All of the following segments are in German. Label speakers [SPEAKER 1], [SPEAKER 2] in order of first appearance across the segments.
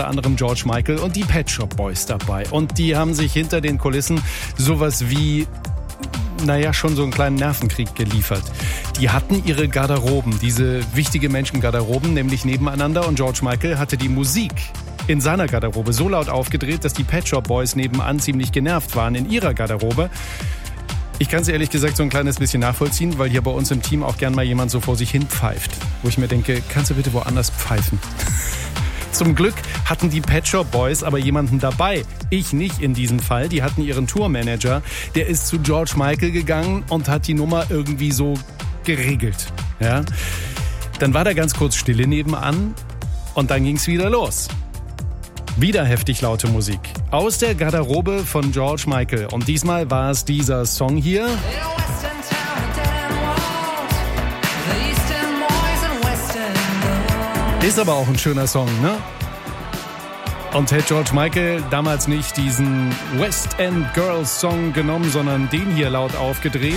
[SPEAKER 1] unter anderem George Michael und die Pet Shop Boys dabei. Und die haben sich hinter den Kulissen sowas wie, schon so einen kleinen Nervenkrieg geliefert. Die hatten ihre Garderoben, diese wichtige Menschengarderoben, nämlich nebeneinander, und George Michael hatte die Musik in seiner Garderobe so laut aufgedreht, dass die Pet Shop Boys nebenan ziemlich genervt waren in ihrer Garderobe. Ich kann es ehrlich gesagt so ein kleines bisschen nachvollziehen, weil hier bei uns im Team auch gern mal jemand so vor sich hin pfeift. Wo ich mir denke, kannst du bitte woanders pfeifen? Zum Glück hatten die Pet Shop Boys aber jemanden dabei. Ich nicht in diesem Fall. Die hatten ihren Tourmanager. Der ist zu George Michael gegangen und hat die Nummer irgendwie so geregelt. Ja? Dann war da ganz kurz Stille nebenan und dann ging's wieder los. Wieder heftig laute Musik. Aus der Garderobe von George Michael. Und diesmal war es dieser Song hier. Ist aber auch ein schöner Song, ne? Und hätte George Michael damals nicht diesen West End Girls Song genommen, sondern den hier laut aufgedreht,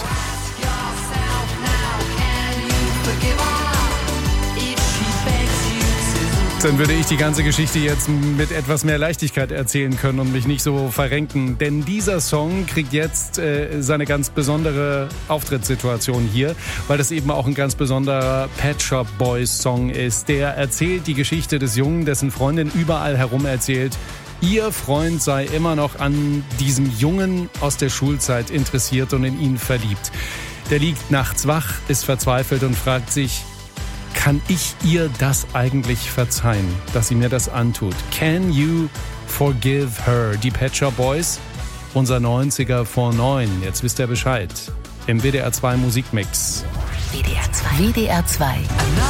[SPEAKER 1] dann würde ich die ganze Geschichte jetzt mit etwas mehr Leichtigkeit erzählen können und mich nicht so verrenken. Denn dieser Song kriegt jetzt seine ganz besondere Auftrittssituation hier, weil das eben auch ein ganz besonderer Pet Shop Boys Song ist. Der erzählt die Geschichte des Jungen, dessen Freundin überall herum erzählt, ihr Freund sei immer noch an diesem Jungen aus der Schulzeit interessiert und in ihn verliebt. Der liegt nachts wach, ist verzweifelt und fragt sich, kann ich ihr das eigentlich verzeihen, dass sie mir das antut? Can you forgive her? Die Pet Shop Boys, unser 90er vor 9. Jetzt wisst ihr Bescheid. Im WDR 2 Musikmix.
[SPEAKER 2] WDR 2. WDR 2.